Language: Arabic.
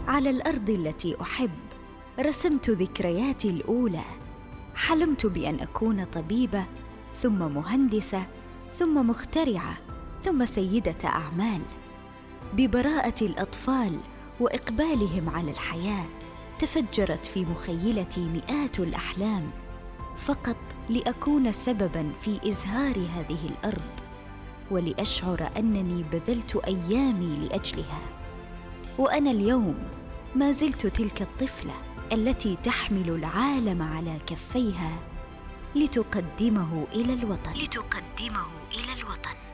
على الأرض التي أحب رسمت ذكرياتي الأولى. حلمت بأن أكون طبيبة، ثم مهندسة، ثم مخترعة، ثم سيدة أعمال. ببراءة الأطفال وإقبالهم على الحياة تفجرت في مخيلتي مئات الأحلام، فقط لأكون سبباً في إزهار هذه الأرض، ولأشعر أنني بذلت أيامي لأجلها. وأنا اليوم ما زلت تلك الطفلة التي تحمل العالم على كفيها لتقدمه إلى الوطن.